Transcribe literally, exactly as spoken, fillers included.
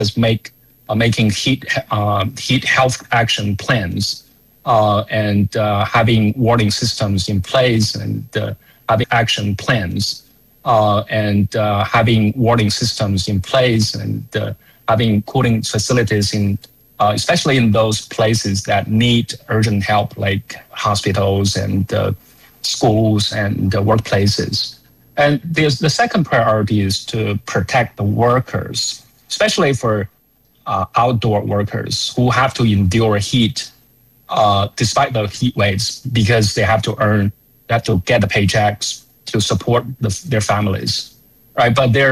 is make uh, making heat uh, heat health action plans uh, and uh, having warning systems in place and uh, having action plans uh, and uh, having warning systems in place and uh, having cooling facilities in, uh, especially in those places that need urgent help, like hospitals and uh, schools and uh, workplaces. And there's the second priority is to protect the workers, especially for uh, outdoor workers who have to endure heat uh, despite the heat waves because they have to earn, they have to get the paychecks to support the, their families, right? But there